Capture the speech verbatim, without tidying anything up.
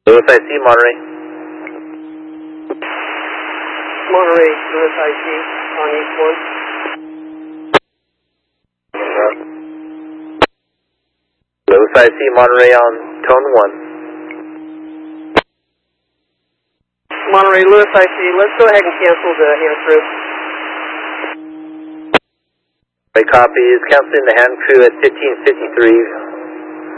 Lewis I C, Monterey. Monterey, Lewis I C, on East one. Lewis I C, Monterey on tone one. Monterey, Lewis I C, let's go ahead and cancel the hand crew. Copy is canceling the hand crew at fifteen fifty-three.